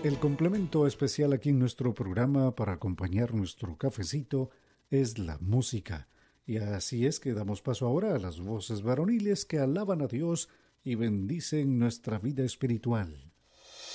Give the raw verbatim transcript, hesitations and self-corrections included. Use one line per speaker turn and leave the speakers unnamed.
El complemento especial aquí en nuestro programa para acompañar nuestro cafecito es la música. Y así es que damos paso ahora a las voces varoniles que alaban a Dios y bendicen nuestra vida espiritual.